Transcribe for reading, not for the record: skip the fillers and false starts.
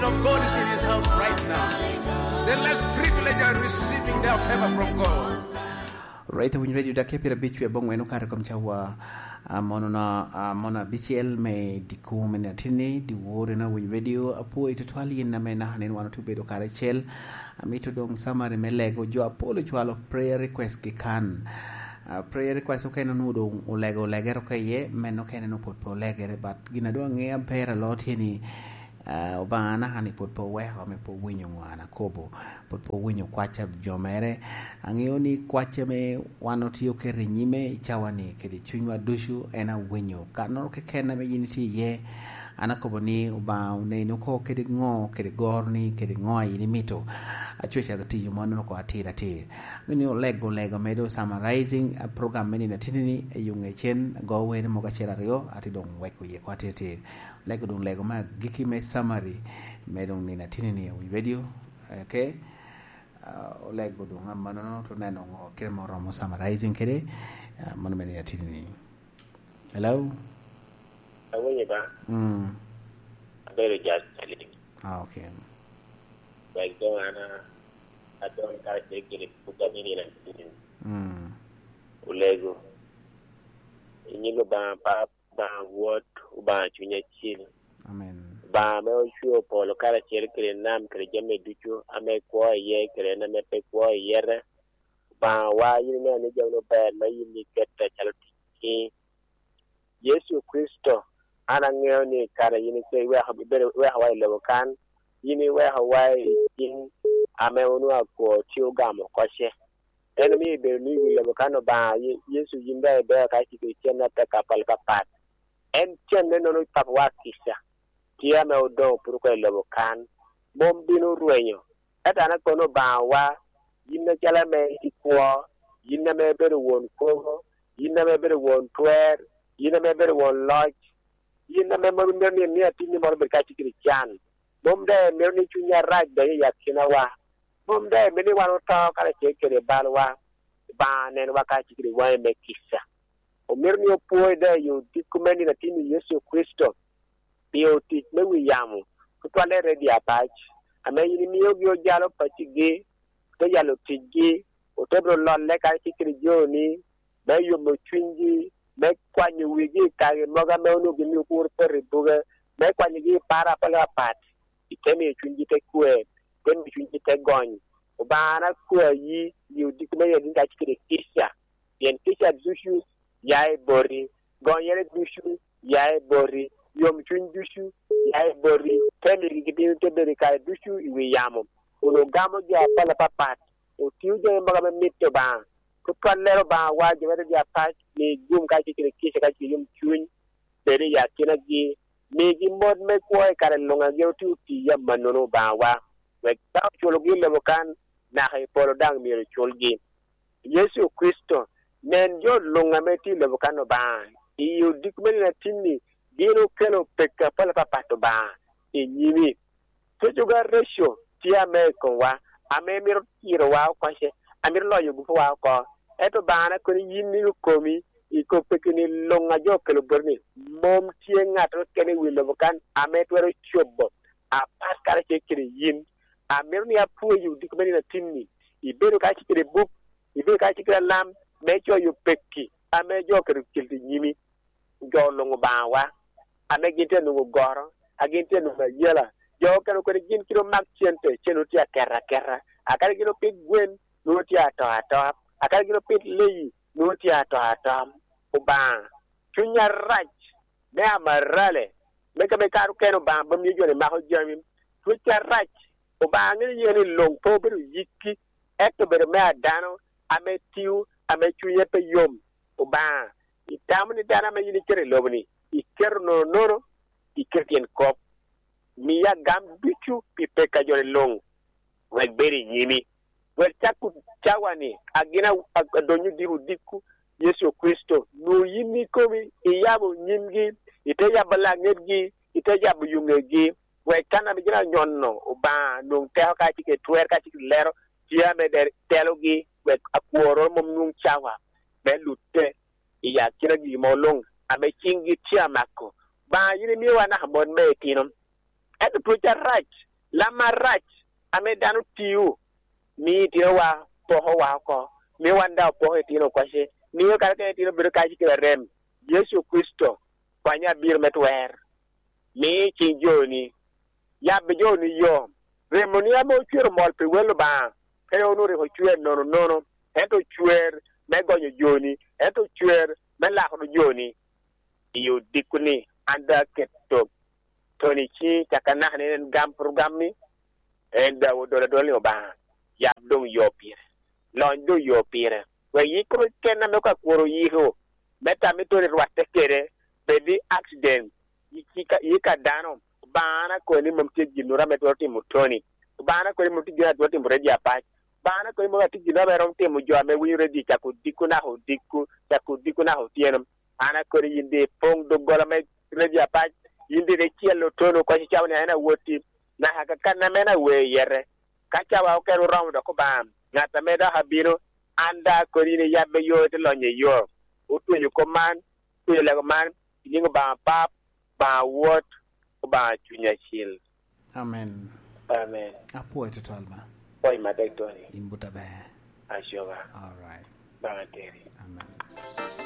of God is in his house right now. Then let's privilege and receiving their favor from God. Right when you ready to keep your bitch we bong wenu kare kom chawa mona BCL me diku me natini di wore na when radio apo ito twali na me na hanen wano tu bedo kare chel amito dong samare me lego jo apolo chwalo prayer request ki kan prayer request okay no nudo ulego legero kaye men okay no potpo legere but gina do nge pera lot ni obana hani potpo weho me po winyo wana kobo potpo winyo kwacha jomere angioni kwacha me wanotio kere nyime chawani kedi chunywa dushu ena winyo kanor ke kena me yiniti ye anakobo ni uba ne no ko kedi ngo kedi gorni kedi ngoi ni mito achwecha gati yumono ko atira te mini lego medo summarizing a program meni na tinini yunge chen go we mo ga chera rio ati dong weko ye ko atete lego ma giki me summary medong ni na tinini we video okay lego do ngamba no to neno ngo kire mo romo summarizing kede mono meni na tinini hello awonye ba abere just telling okay like dona adon ka tekele kugamini na ulego inyilo ba word ba chunya chini amen ba me osho polo kara chele kire nam kire jame duchu ame kwa ye kire na me pe kwa yere ba wa yini ne jawo ba ma yini ketta chaloti Yesu Kristo ana ngeo ni kara yini se we ha lewo kan yini we ha yin ame onu akwo tiogamo koshe enemy be ni lewo kan ba Yesu yimba be ka ti ke na ta kapal kapat en chen ne no pap wa kisha tia me odo puru ko lewo kan bom binu ruenyo eta na kono ba wa yinna chala me ikwo yinna me be won ko yinna me be won twer yinna me be won lodge yinna me mo ni atini mo be ka ti Christian bom de me ni chunya raj de ya kinawa bom de me ni wano ta kala kere balwa ba nen wakati kiri wa me kisa o mirni opo de yo dikumeni na tini Yesu Kristo bio ti me wiyamu kutwale ready apach ame yini miyo gyo jalo pachige to yalo tigi o tebro lolle ka kiri joni me yo mo twingi me kwani wigi ka moga me onu gimi kur per buga me kwani gi para pala pat itemi twingi te kwe temi twingi te gony obana kwa yi dikumeni ya dinga kiri kisha yen kisha zushu yai bori gonyere dushu yai bori yom chun dushu yai bori temi gidi tebere ka dushu iwe yamo uno gamo dia pala papat o tiuje mbaga mitto ba ko pallero ba waje wada dia pat ni gum ka kiri kisha ka yom chun bere ya kinagi mi gimbod me ko e kare longa gewtu ti yamma nono ba wa we ta cholo gile bokan na hay polo dang mi cholgi Yesu Kristo nen jo longa meti le bokano ba iyo dikmeni na tinni dino kelo pekka pala papato ba e nyimi to joga ratio ti ame ko wa ame mir tiro wa ko se amir lo yugo wa ko eto bana ko yimi ko mi iko pekini longa jo kelo borni mom tie ngato kene wi le bokan ame twero chobo a paskara ke kiri yin amir ni apu yu dikmeni na tinni ibero ka kiri buk ibe ka kiri lam mejo yu pekki ame jo kiri kilti nyimi jo longo bawa ame ginte no goro aginte no yela jo kero ko gin kiro mak chente cheno tia kerra akari kiro pit gwen no tia to akari kiro pit leyi no tia to uba chunya raj me amarale me ka be karu keno ba bam yejo ne ma ho jami chunya raj uba ngini yeni long po beru yiki ekto bere me adano ame tiu ame chuye pe yom uba itamni dana me yini kere lobni iker no iker kop mi ya gam bichu pipe ka jore long wek beri nyimi wel chaku chawani agina adonyu diru diku Yesu Kristo no yimi komi iyabo nyimgi iteja balangegi iteja buyungegi we kana bijira nyonno uba nung teo ka tike twer ka tike lero tia me der telogi we akworo mom nung chawa be lutte iya kiragi molong ame kingi tia mako ba yini mi wana hamon me tinom et puja right la marach ame danu tiu mi tiro wa poho wa ko mi wanda poho tiro kwashe mi yo kala tiro bir kaji ke rem Yesu Kristo kwanya bir metwer mi chi joni ya be joni yo remoni amo chiro mol pe welo ba kayo no re ho chwer no ento chwer me gonyo joni ento chwer me la ko joni yo dikuni anda ketto toni chi takana ne gam program ni en da do ba ya dong yo pire lon do yo pire we yi ko ken na me ko koro yi ho meta me to re watte kere be di accident yi ka dano bana ko ni mum te jinura me to ti mutoni bana ko ni mum ti gina to ti muredi apa bana ko ni mum ti gina be rom ti mu jo me wi redi ta ko dikuna ho dikuna ho tienum ana ko ni yinde pong do gola me redi apa yinde de kielo tono ko ci chawne ana woti na haka kanna mena we yere ka chawa ko rom do ko bam ngata me da habiro anda ko ni yabbe yo te lonye yo utu ko man tu le ko man ni ba pap ba wot ba chunya chil amen apo etetwalma oi madek toni imbuta be ashoba all right ba teri amen